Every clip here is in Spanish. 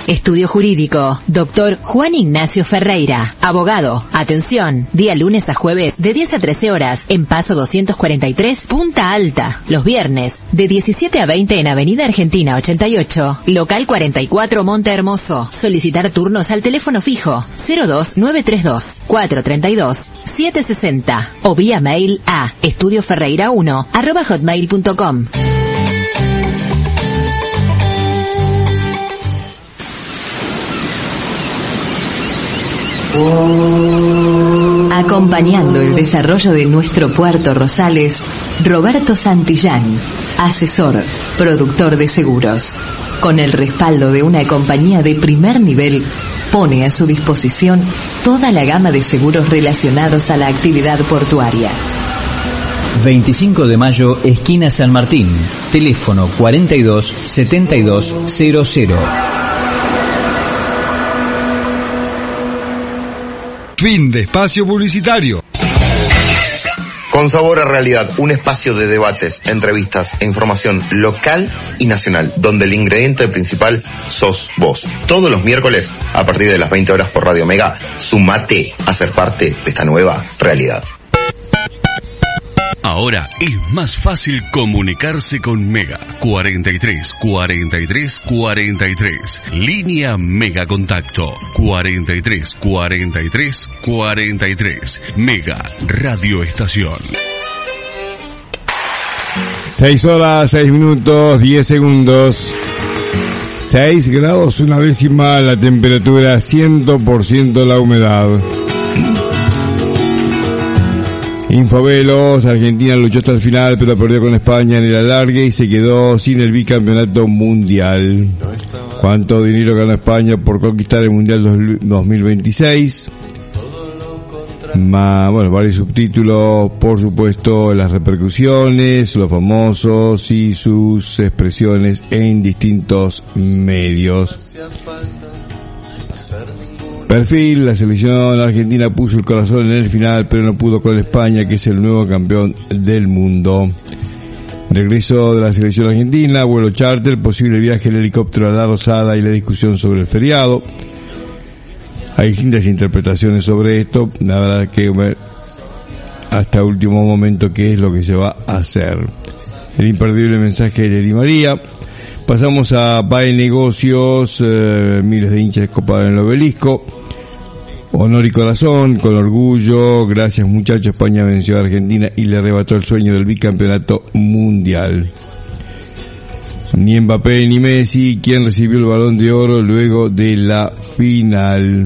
Estudio Jurídico, Dr. Juan Ignacio Ferreira, abogado. Atención, día lunes a jueves de 10 a 13 horas en Paso 243, Punta Alta. Los viernes de 17 a 20 en Avenida Argentina 88, local 44 Monte Hermoso. Solicitar turnos al teléfono fijo 02932 432 760 o vía mail a estudioferreira1@hotmail.com. Acompañando el desarrollo de nuestro Puerto Rosales, Roberto Santillán, asesor, productor de seguros. Con el respaldo de una compañía de primer nivel, pone a su disposición toda la gama de seguros relacionados a la actividad portuaria. 25 de mayo, esquina San Martín. Teléfono 42 72 00. Fin de espacio publicitario. Con Sabor a Realidad, un espacio de debates, entrevistas e información local y nacional, donde el ingrediente principal sos vos. Todos los miércoles, a partir de las 20 horas por Radio Mega, sumate a ser parte de esta nueva realidad. Ahora es más fácil comunicarse con Mega. 43 43 43. Línea Mega Contacto. 43 43 43. Mega Radio Estación. 6 horas, 6 minutos, 10 segundos. 6 grados, una décima la temperatura, 100% la humedad. Infovelos, Argentina luchó hasta el final, pero perdió con España en el alargue y se quedó sin el bicampeonato mundial. ¿Cuánto dinero ganó España por conquistar el Mundial 2026? Varios subtítulos, por supuesto, las repercusiones, los famosos y sus expresiones en distintos medios. Perfil, la selección argentina puso el corazón en el final, pero no pudo con España, que es el nuevo campeón del mundo. Regreso de la selección argentina, vuelo charter, posible viaje en helicóptero a La Rosada y la discusión sobre el feriado. Hay distintas interpretaciones sobre esto, la verdad que hasta último momento qué es lo que se va a hacer. El imperdible mensaje de Di María. Pasamos a PAE Negocios, miles de hinchas copados en el Obelisco. Honor y corazón, con orgullo, gracias muchachos, España venció a Argentina y le arrebató el sueño del bicampeonato mundial. Ni Mbappé ni Messi, quien recibió el Balón de Oro luego de la final.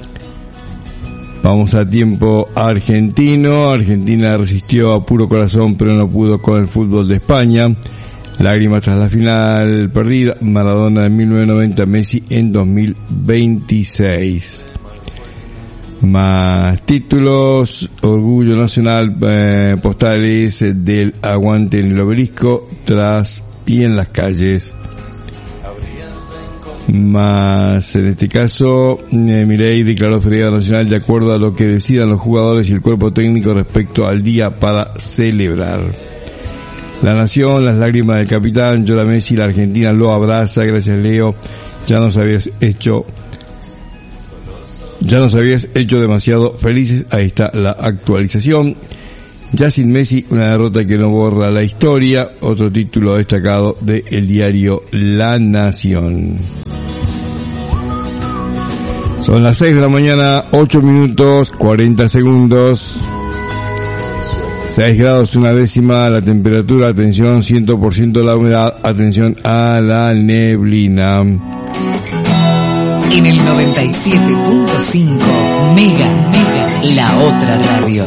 Vamos a tiempo argentino. Argentina resistió a puro corazón, pero no pudo con el fútbol de España. Lágrimas tras la final perdida, Maradona en 1990, Messi en 2026. Más títulos, orgullo nacional, postales del aguante en el Obelisco, tras y en las calles. Más, en este caso, Milei declaró feriado nacional de acuerdo a lo que decidan los jugadores y el cuerpo técnico respecto al día para celebrar. La Nación, las lágrimas del capitán, llora Messi, la Argentina lo abraza, gracias Leo, ya nos habías hecho demasiado felices, ahí está la actualización. Ya sin Messi, una derrota que no borra la historia, otro título destacado de el diario La Nación. Son las 6 de la mañana, 8 minutos, 40 segundos. 6 grados, una décima la temperatura, atención, 100% la humedad, atención a la neblina. En el 97.5, Mega, la otra radio.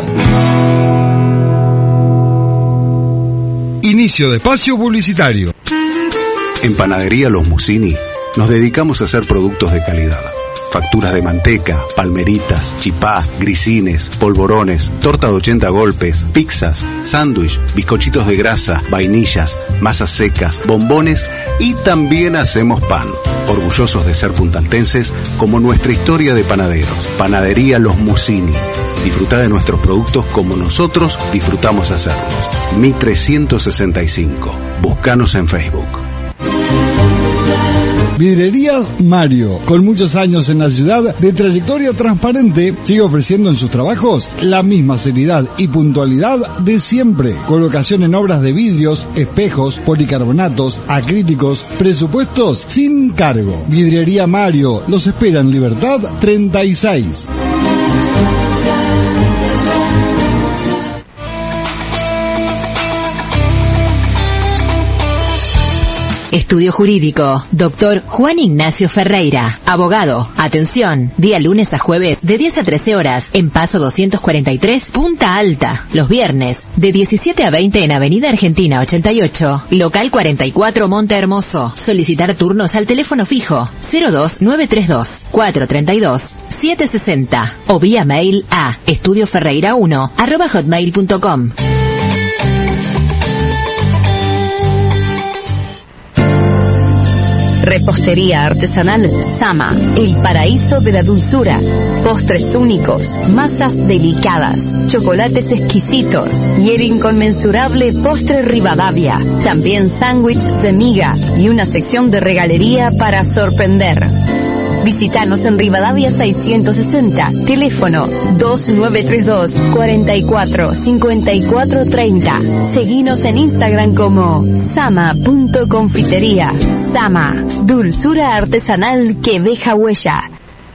Inicio de espacio publicitario. En Panadería Los Musini nos dedicamos a hacer productos de calidad. Facturas de manteca, palmeritas, chipá, grisines, polvorones, torta de 80 golpes, pizzas, sándwich, bizcochitos de grasa, vainillas, masas secas, bombones y también hacemos pan. Orgullosos de ser puntaltenses como nuestra historia de panaderos. Panadería Los Musini. Disfruta de nuestros productos como nosotros disfrutamos hacerlos. Mi 365. Búscanos en Facebook. Vidrierías Mario, con muchos años en la ciudad de trayectoria transparente, sigue ofreciendo en sus trabajos la misma seriedad y puntualidad de siempre. Colocación en obras de vidrios, espejos, policarbonatos, acrílicos, presupuestos sin cargo. Vidriería Mario, los espera en Libertad 36. Estudio Jurídico, Dr. Juan Ignacio Ferreira, abogado. Atención, día lunes a jueves de 10 a 13 horas en Paso 243, Punta Alta. Los viernes de 17 a 20 en Avenida Argentina 88, local 44 Monte Hermoso. Solicitar turnos al teléfono fijo 02932 432 760 o vía mail a estudioferreira1@hotmail.com. Repostería artesanal Sama, el paraíso de la dulzura. Postres únicos, masas delicadas, chocolates exquisitos y el inconmensurable postre Rivadavia. También sándwich de miga y una sección de regalería para sorprender. Visítanos en Rivadavia 660, teléfono 2932 44 54 30. Seguinos en Instagram como sama.confitería. Sama, dulzura artesanal que deja huella.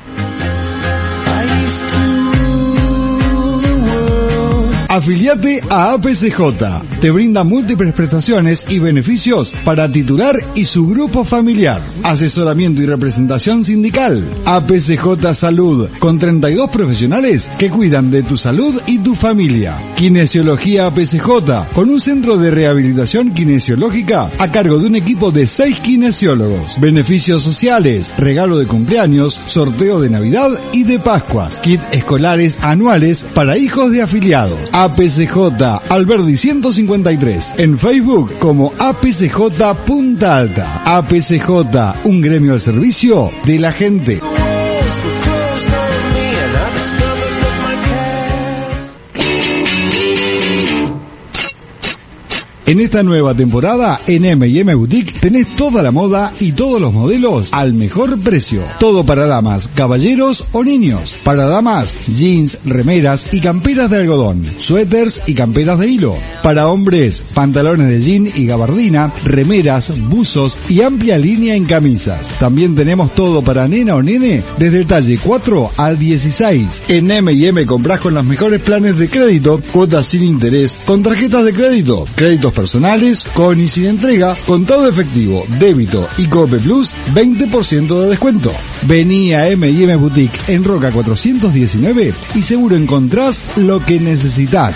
Afiliate a APCJ. Te brinda múltiples prestaciones y beneficios para titular y su grupo familiar. Asesoramiento y representación sindical. APCJ Salud, con 32 profesionales que cuidan de tu salud y tu familia. Kinesiología APCJ, con un centro de rehabilitación kinesiológica a cargo de un equipo de 6 kinesiólogos. Beneficios sociales, regalo de cumpleaños, sorteo de Navidad y de Pascuas. Kit escolares anuales para hijos de afiliados. APCJ Alberdi 153, en Facebook como APCJ Punta Alta. APCJ, un gremio al servicio de la gente. En esta nueva temporada, en M&M Boutique, tenés toda la moda y todos los modelos al mejor precio. Todo para damas, caballeros o niños. Para damas, jeans, remeras y camperas de algodón, suéteres y camperas de hilo. Para hombres, pantalones de jean y gabardina, remeras, buzos y amplia línea en camisas. También tenemos todo para nena o nene, desde el talle 4 al 16. En M&M comprás con los mejores planes de crédito, cuotas sin interés, con tarjetas de crédito, créditos personales, con y sin entrega, contado efectivo, débito y Cope Plus, 20% de descuento. Vení a M&M Boutique en Roca 419 y seguro encontrás lo que necesitas.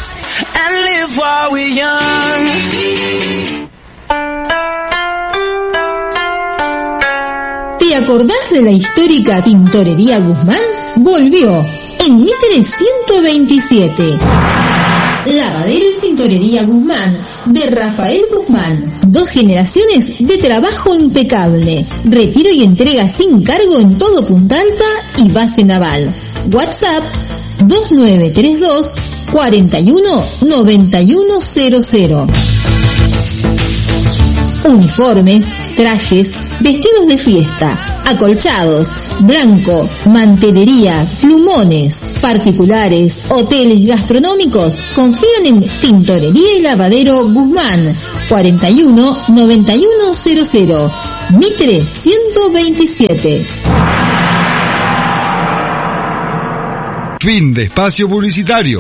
¿Te acordás de la histórica Tintorería Guzmán? Volvió en Mitre 127. Lavadero y Tintorería Guzmán, de Rafael Guzmán. 2 generaciones de trabajo impecable. Retiro y entrega sin cargo en todo Punta Alta y base naval. WhatsApp 2932 41 9100. Uniformes, trajes, vestidos de fiesta, acolchados, blanco, mantelería, plumones, particulares, hoteles gastronómicos. Confían en Tintorería y Lavadero Guzmán, 41 9100, Mitre 127. Fin de espacio publicitario.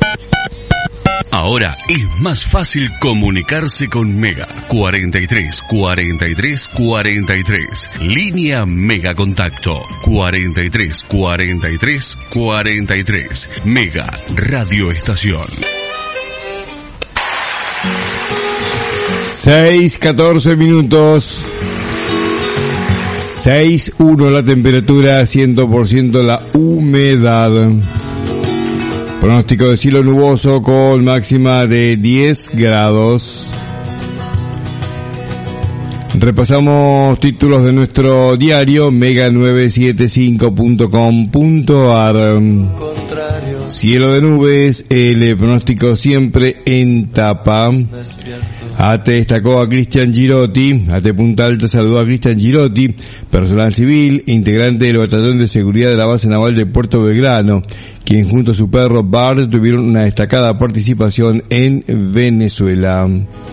Ahora es más fácil comunicarse con Mega. 43 43 43. Línea Mega Contacto. 43 43 43. Mega Radio Estación. 6:14 minutos. 6:1 la temperatura, 100% la humedad. Pronóstico de cielo nuboso con máxima de 10 grados. Repasamos títulos de nuestro diario mega975.com.ar. Cielo de nubes, el pronóstico siempre en tapa. ATE destacó a Cristian Girotti. ATE Punta Alta saludó a Cristian Girotti, personal civil, integrante del batallón de seguridad de la base naval de Puerto Belgrano, quien junto a su perro Bart tuvieron una destacada participación en Venezuela.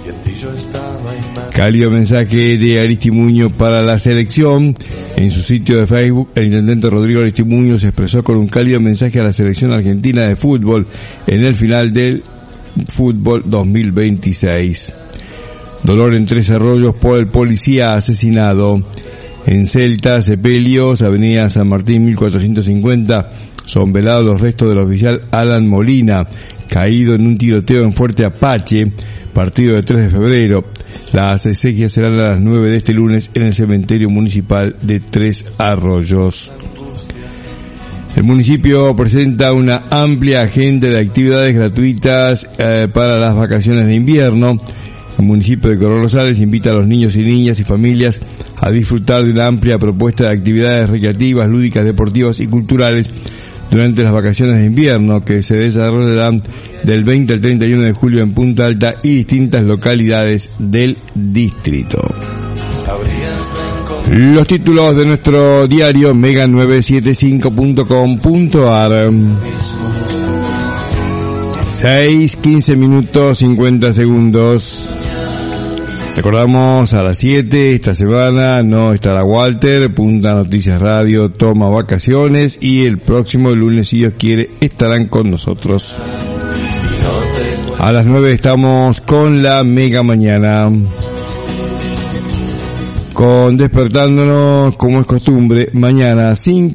Cálido mensaje de Aristimuño para la selección. En su sitio de Facebook, el intendente Rodrigo Aristimuño se expresó con un cálido mensaje a la selección argentina de fútbol en el final del fútbol 2026. Dolor en Tres Arroyos por el policía asesinado. En Celta, Sepelios, Avenida San Martín 1450, son velados los restos del oficial Alan Molina, caído en un tiroteo en Fuerte Apache, partido de 3 de febrero. Las exequias serán a las 9 de este lunes en el cementerio municipal de Tres Arroyos. El municipio presenta una amplia agenda de actividades gratuitas para las vacaciones de invierno. El municipio de Coronel Rosales invita a los niños y niñas y familias a disfrutar de una amplia propuesta de actividades recreativas, lúdicas, deportivas y culturales durante las vacaciones de invierno que se desarrollarán del 20 al 31 de julio en Punta Alta y distintas localidades del distrito. Los títulos de nuestro diario mega975.com.ar. 6:15 minutos 50 segundos. Recordamos a las 7 esta semana no estará Walter. Punta Noticias Radio toma vacaciones y el próximo lunes, si Dios quiere, estarán con nosotros. A las 9 estamos con la Mega Mañana, con Despertándonos como es costumbre, mañana 5